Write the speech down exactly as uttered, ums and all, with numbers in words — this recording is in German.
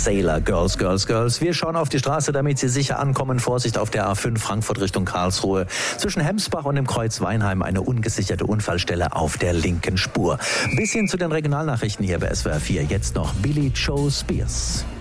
Sailor, Girls, Girls, Girls. Wir schauen auf die Straße, damit Sie sicher ankommen. Vorsicht auf der A fünf Frankfurt Richtung Karlsruhe. Zwischen Hemsbach und dem Kreuz Weinheim eine ungesicherte Unfallstelle auf der linken Spur. Bis hin zu den Regionalnachrichten hier bei S W R vier. Jetzt noch Billy Joe Spears.